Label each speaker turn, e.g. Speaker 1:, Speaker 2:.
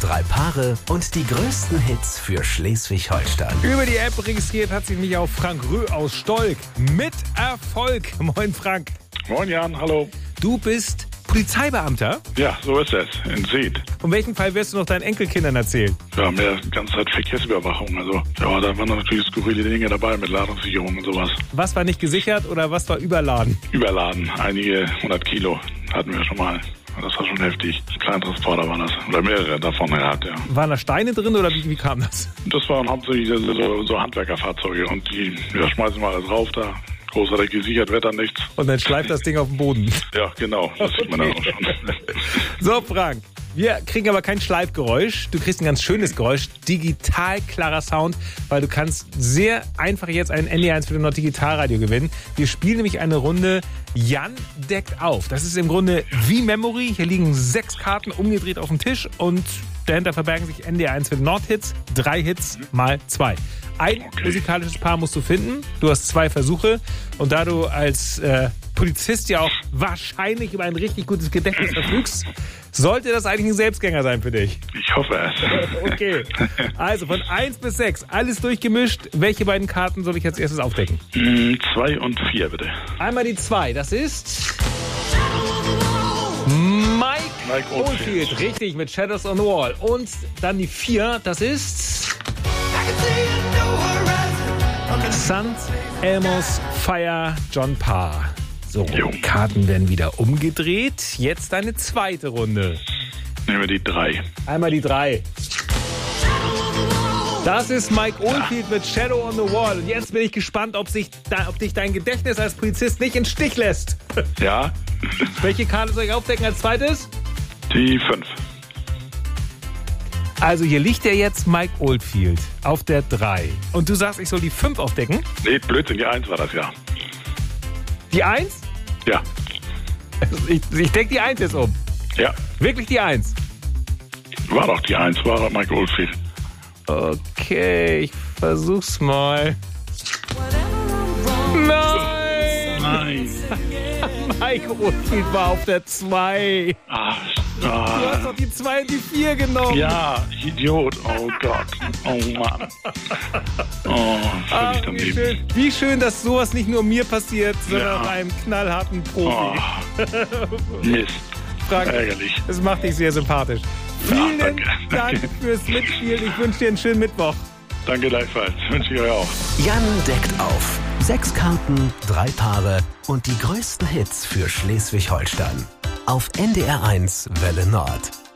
Speaker 1: 3 Paare und die größten Hits für Schleswig-Holstein.
Speaker 2: Über die App registriert hat sich mich auch Frank Rö aus Stolk. Mit Erfolg. Moin Frank.
Speaker 3: Moin Jan, hallo.
Speaker 2: Du bist Polizeibeamter?
Speaker 3: Ja, so ist es, in Seed.
Speaker 2: Von welchem Fall wirst du noch deinen Enkelkindern erzählen?
Speaker 3: Ja, mehr die ganze Zeit Verkehrsüberwachung. Also, ja, da waren natürlich skurrile Dinge dabei mit Ladungssicherung und sowas.
Speaker 2: Was war nicht gesichert oder was war überladen?
Speaker 3: Überladen, einige 100 Kilo hatten wir schon mal. Das war schon heftig. Kleintransporter waren das. Oder mehrere davon gehabt, ja.
Speaker 2: Waren da Steine drin oder wie kam das?
Speaker 3: Das waren hauptsächlich so Handwerkerfahrzeuge. Und die schmeißen wir alles rauf da. Großartig gesichert, Wetter nichts.
Speaker 2: Und dann schleift das Ding auf den Boden.
Speaker 3: Ja, genau. Das sieht man dann auch schon.
Speaker 2: So, Frank. Wir kriegen aber kein Schleifgeräusch. Du kriegst ein ganz schönes Geräusch. Digital klarer Sound, weil du kannst sehr einfach jetzt ein NDR 1 für Nord Digitalradio gewinnen. Wir spielen nämlich eine Runde Jan deckt auf. Das ist im Grunde wie Memory. Hier liegen 6 Karten umgedreht auf dem Tisch und dahinter verbergen sich NDR 1 für Nord Hits. 3 Hits mal 2. Ein musikalisches Paar musst du finden. Du hast 2 Versuche. Und da du als Polizist ja auch wahrscheinlich über ein richtig gutes Gedächtnis verfügst, sollte das eigentlich ein Selbstgänger sein für dich.
Speaker 3: Ich hoffe es.
Speaker 2: Okay. Also von 1 bis 6, alles durchgemischt. Welche beiden Karten soll ich als erstes aufdecken?
Speaker 3: 2 und 4, bitte.
Speaker 2: Einmal die 2, das ist Mike Oldfield. Richtig, mit Shadows on the Wall. Und dann die 4, das ist St. Elmo's Fire, John Parr. So, Karten werden wieder umgedreht. Jetzt deine zweite Runde.
Speaker 3: Nehmen wir die 3.
Speaker 2: Einmal die 3. Das ist Mike Oldfield mit Shadow on the Wall. Und jetzt bin ich gespannt, ob dich dein Gedächtnis als Polizist nicht im Stich lässt.
Speaker 3: Ja.
Speaker 2: Welche Karte soll ich aufdecken als zweites?
Speaker 3: Die 5.
Speaker 2: Also hier liegt ja jetzt Mike Oldfield auf der 3. Und du sagst, ich soll die 5 aufdecken?
Speaker 3: Nee, Blödsinn, die 1 war das, ja.
Speaker 2: Die 1?
Speaker 3: Ja.
Speaker 2: Ich decke die 1 jetzt um.
Speaker 3: Ja.
Speaker 2: Wirklich die 1?
Speaker 3: War doch die 1, war Mike Oldfield.
Speaker 2: Okay, ich versuch's mal. Nein! Mike Oldfield war auf der 2. Du hast doch die 2 und die 4 genommen.
Speaker 3: Ja, Idiot. Oh Gott. Oh Mann. Oh, völlig daneben.
Speaker 2: Wie schön, dass sowas nicht nur mir passiert, sondern auch einem knallharten Profi.
Speaker 3: Oh, Mist.
Speaker 2: Frank,
Speaker 3: ärgerlich.
Speaker 2: Das macht dich sehr sympathisch. Vielen Dank fürs Mitspielen. Ich wünsche dir einen schönen Mittwoch.
Speaker 3: Danke gleichfalls. Wünsche ich euch auch.
Speaker 1: Jan deckt auf. 6 Karten, 3 Paare und die größten Hits für Schleswig-Holstein. Auf NDR 1 Welle Nord.